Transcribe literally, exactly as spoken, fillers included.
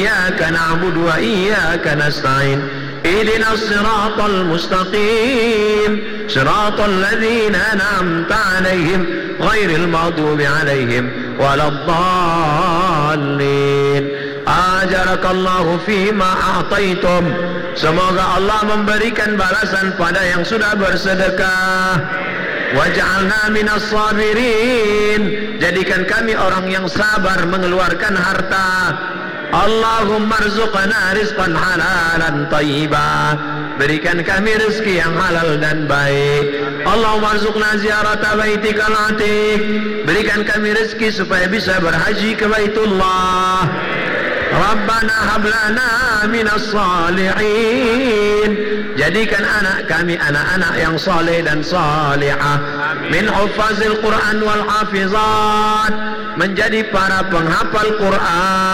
إياك نعبد وإياك نستعين اهدنا الصراط المستقيم صراط الذين أنعمت عليهم غير المغضوب عليهم ولا الضالين. Ajarakallahu fima a'taitum. Semoga Allah memberikan balasan pada yang sudah bersedekah. Waj'alna minas sabirin. Jadikan kami orang yang sabar mengeluarkan harta. Allahumma rzuqna rizqan halalan tayyiba. Berikan kami rezeki yang halal dan baik. Allahumma rzuqna ziyarata baitikal atiq. Berikan kami rezeki supaya bisa berhaji ke Baitullah. Rabbana hablana minas salihin. Jadikan anak kami anak-anak yang saleh dan salihah. Min huffazil Quran wal hafizat. Menjadi para penghafal Quran.